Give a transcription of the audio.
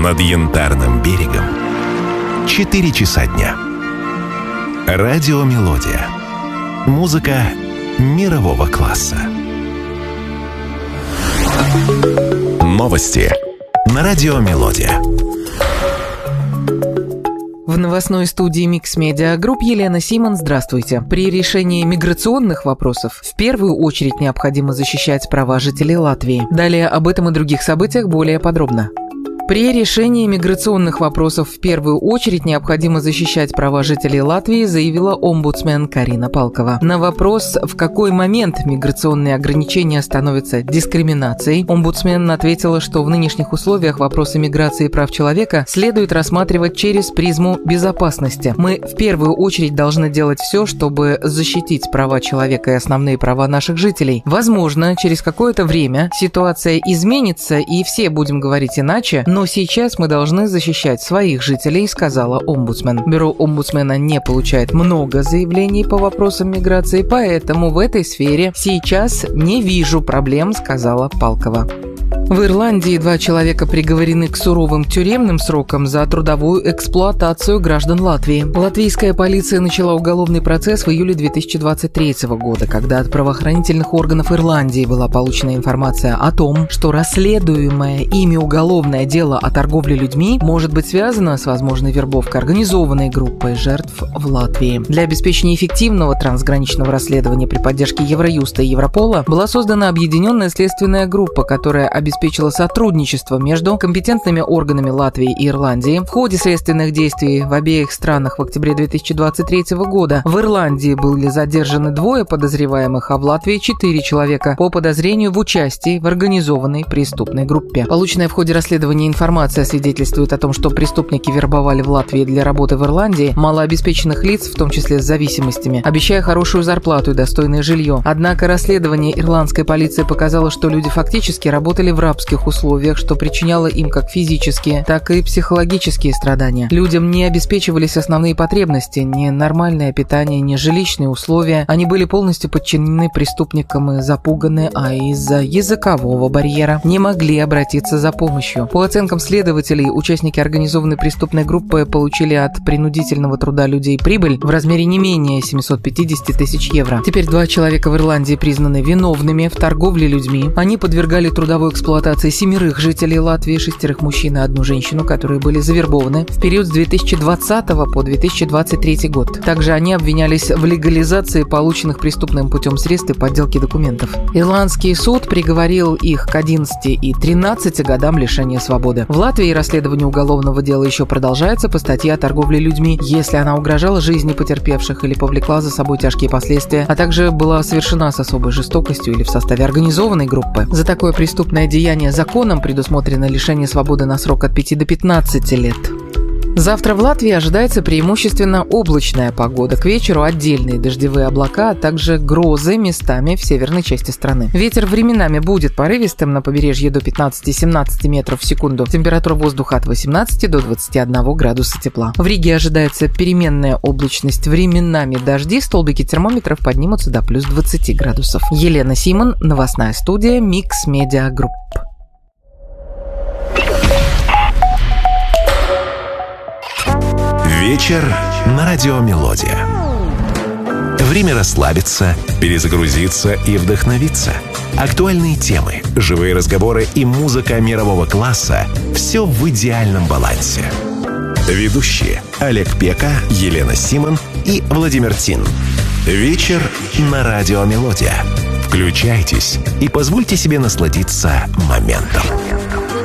Над Янтарным берегом 4 часа дня. Радиомелодия. Музыка мирового класса. Новости на Радиомелодия. В новостной студии Mix Media Group Елена Симон. Здравствуйте. При решении миграционных вопросов в первую очередь необходимо защищать права жителей Латвии. Далее об этом и других событиях более подробно. При решении миграционных вопросов в первую очередь необходимо защищать права жителей Латвии, заявила омбудсмен Карина Палкова. На вопрос, в какой момент миграционные ограничения становятся дискриминацией, омбудсмен ответила, что в нынешних условиях вопросы миграции и прав человека следует рассматривать через призму безопасности. Мы в первую очередь должны делать все, чтобы защитить права человека и основные права наших жителей. Возможно, через какое-то время ситуация изменится и все будем говорить иначе, но сейчас мы должны защищать своих жителей, сказала омбудсмен. Бюро омбудсмена не получает много заявлений по вопросам миграции, поэтому в этой сфере сейчас не вижу проблем, сказала Палкова. В Ирландии 2 человека приговорены к суровым тюремным срокам за трудовую эксплуатацию граждан Латвии. Латвийская полиция начала уголовный процесс в июле 2023 года, когда от правоохранительных органов Ирландии была получена информация о том, что расследуемое ими уголовное дело о торговле людьми может быть связано с возможной вербовкой организованной группой жертв в Латвии. Для обеспечения эффективного трансграничного расследования при поддержке Евроюста и Европола была создана объединенная следственная группа, которая обеспечила сотрудничество между компетентными органами Латвии и Ирландии. В ходе следственных действий в обеих странах в октябре 2023 года в Ирландии были задержаны 2 подозреваемых, а в Латвии 4 человека по подозрению в участии в организованной преступной группе. Полученная в ходе расследования информация свидетельствует о том, что преступники вербовали в Латвии для работы в Ирландии малообеспеченных лиц, в том числе с зависимостями, обещая хорошую зарплату и достойное жилье. Однако расследование ирландской полиции показало, что люди фактически работали в рабских условиях, что причиняло им как физические, так и психологические страдания. Людям не обеспечивались основные потребности, ни нормальное питание, ни жилищные условия. Они были полностью подчинены преступникам и запуганы, а из-за языкового барьера не могли обратиться за помощью. По оценкам следователей, участники организованной преступной группы получили от принудительного труда людей прибыль в размере не менее 750 тысяч евро. Теперь 2 человека в Ирландии признаны виновными в торговле людьми. Они подвергали трудовой эксплуатации 7 жителей Латвии, 6 мужчин и 1 женщину, которые были завербованы в период с 2020 по 2023 год. Также они обвинялись в легализации полученных преступным путем средств и подделке документов. Ирландский суд приговорил их к 11 и 13 годам лишения свободы. В Латвии расследование уголовного дела еще продолжается по статье о торговле людьми, если она угрожала жизни потерпевших или повлекла за собой тяжкие последствия, а также была совершена с особой жестокостью или в составе организованной группы. За такое преступное деяние законом предусмотрено лишение свободы на срок от 5 до 15 лет. Завтра в Латвии ожидается преимущественно облачная погода. К вечеру отдельные дождевые облака, а также грозы местами в северной части страны. Ветер временами будет порывистым, на побережье до 15-17 метров в секунду. Температура воздуха от 18 до 21 градуса тепла. В Риге ожидается переменная облачность, временами дожди, столбики термометров поднимутся до плюс 20 градусов. Елена Симон, новостная студия Mix Media Group. Вечер на Радиомелодия. Время расслабиться, перезагрузиться и вдохновиться. Актуальные темы, живые разговоры и музыка мирового класса – все в идеальном балансе. Ведущие Олег Пека, Елена Симон и Владимир Тин. Вечер на Радиомелодия. Включайтесь и позвольте себе насладиться моментом.